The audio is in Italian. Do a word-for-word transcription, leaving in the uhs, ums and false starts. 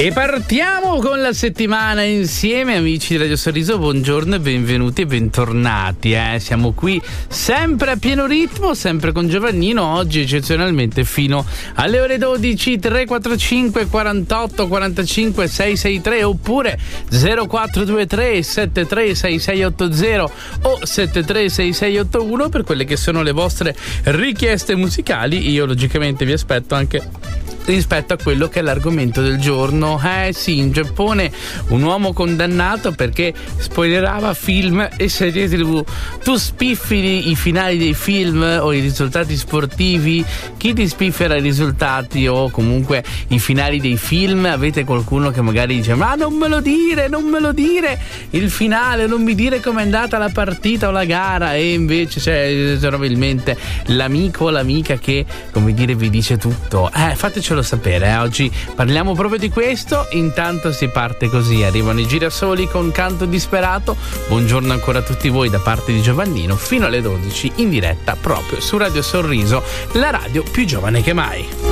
E partiamo con la settimana insieme, amici di Radio Sorriso. Buongiorno e benvenuti e bentornati. Eh. Siamo qui sempre a pieno ritmo, sempre con Giovannino. Oggi eccezionalmente fino alle ore dodici. Tre quattro cinque quarantotto quarantacinque sei sei tre oppure zero quattro due tre sette tre sei sei otto zero o sette tre sei sei otto uno per quelle che sono le vostre richieste musicali. Io logicamente vi aspetto anche rispetto a quello che è l'argomento del giorno. Eh sì, in Giappone un uomo condannato perché spoilerava film e serie tv. Tu spifferi i finali dei film o i risultati sportivi? Chi ti spiffera i risultati o comunque i finali dei film? Avete qualcuno che magari dice: ma non me lo dire, non me lo dire il finale, non mi dire com'è andata la partita o la gara, e invece c'è probabilmente l'amico o l'amica che, come dire, vi dice tutto. Eh, fatecelo sapere, eh. Oggi parliamo proprio di questo. Intanto si parte così, arrivano i Girasoli con Canto Disperato. Buongiorno ancora a tutti voi da parte di Giovannino, fino alle dodici in diretta proprio su Radio Sorriso, la radio più giovane che mai.